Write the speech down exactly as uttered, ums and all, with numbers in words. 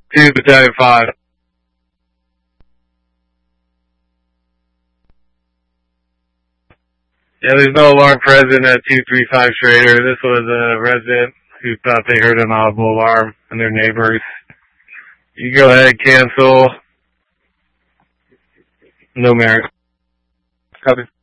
two, Battalion five. Yeah, there's no alarm present at two three five Schrader. This was a resident who thought they heard an audible alarm and their neighbors. You go ahead, cancel. No merit. Copy.